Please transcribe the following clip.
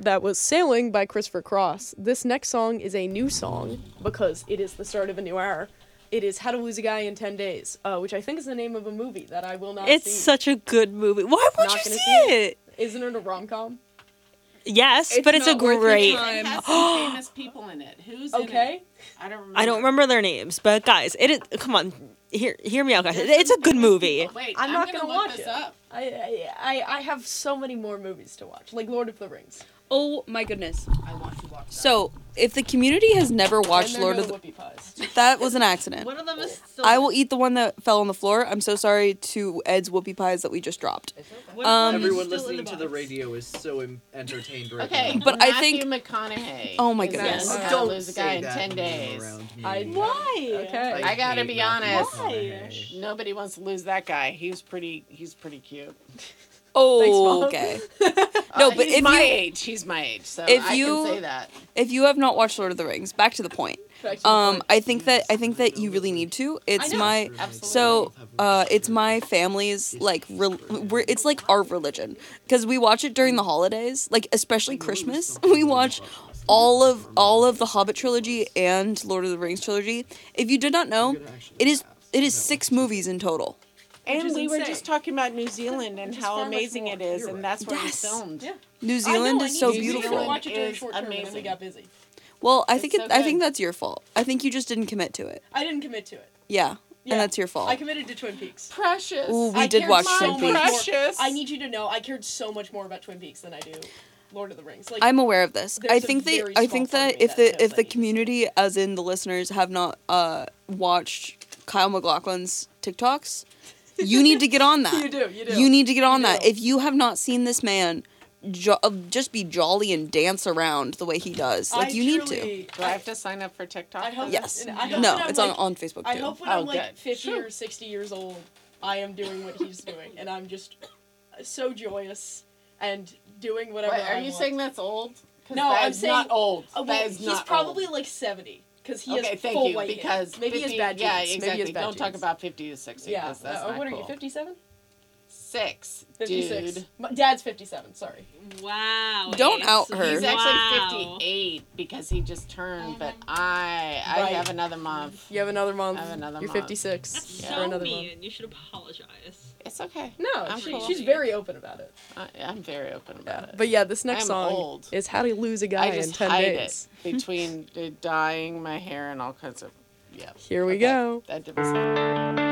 That was Sailing by Christopher Cross. This next song is a new song because it is the start of a new era. It is How to Lose a Guy in 10 Days, which I think is the name of a movie that I will not see. It's such a good movie. Why would Not you gonna see it? Isn't it a rom-com? Yes, but it's a not worth your great... time. It has some famous people in it. Who's in Okay. it? I don't remember. I don't remember their names, but guys, it is... Come on, hear me out, guys. It's a good movie. Wait, I'm not gonna look watch this it. up. I have so many more movies to watch, like Lord of the Rings. Oh my goodness. I want to watch that. So, if the community has never watched And there Lord are of no the... whoopie pies. That was an accident. One of them is still. I will eat the one that fell on the floor. I'm so sorry to Ed's whoopie pies that we just dropped. Everyone listening to the radio is so entertained right Okay, now. But I Matthew think- McConaughey. Oh my is in goodness. How to Don't Lose a say Guy in that 10 name days. around me. Why? Okay. I gotta hate be Matthew honest. McConaughey. Nobody wants to lose that guy. He's pretty cute. Oh, Mom. okay. No, but he's if my you age. He's my age, so if I you- can say that. if you have not watched Lord of the Rings, back to the point. Back to the point. I think that you really need to. It's know. my so it's my family's like it's like our religion because we watch it during the holidays, like especially Christmas. We watch all of the Hobbit trilogy and Lord of the Rings trilogy. If you did not know, it is 6 movies in total. And is we were insane. just talking about New Zealand and Which is how far much amazing more it is, Europe. and that's where Yes. we filmed. Yeah. New Zealand is so New beautiful. Zealand Watch it during is short term, and then we amazing. got busy. Well, I It's think so I think good. that's your fault. I think you just didn't commit to it. I didn't commit to it. Yeah, Yeah. and that's your fault. I committed to Twin Peaks. Precious. Ooh, we I did cared watch so Twin much Peaks. more- Precious. I need you to know I cared so much more about Twin Peaks than I do Lord of the Rings. Like, I'm aware of this. There's I a think very that small part of me if that knows the I need to community, as in the listeners, have not watched Kyle MacLachlan's TikToks, you need to get on that. You do. You need to get on You that. do. If you have not seen this man just be jolly and dance around the way he does, like you need to. Do I have to sign up for TikTok? I hope Yes. and I hope No, when I'm it's like, on Facebook too. I hope when Oh, I'm like good. 50 Sure. or 60 years old, I am doing what he's doing, and I'm just so joyous and doing whatever. Wait, I are you want. saying that's old? 'Cause No, that I'm is saying not old. Well, that is he's not probably old. like 70 because he Okay, has thank full you. white Because hair. Maybe he has 50 bad genes. Yeah, Maybe he exactly. has bad Don't talk genes. about 50 to 60. Yeah. 'Cause that's not What are cool. you? 57? 6, 56. dude. My dad's 57. Sorry. Wow. Don't Ace. out her. He's actually Wow. 58 because he just turned, but I Right. have another month. You have another month. I have another You're month. 56. That's for so another mean. month. You should apologize. It's okay. No, I'm cool. she's very open about it. I'm very open about it. But yeah, this next I'm song old. is How to Lose a Guy I in just 10 hide Days. it between dyeing my hair and all kinds of. Yeah. Here we Okay. go. That was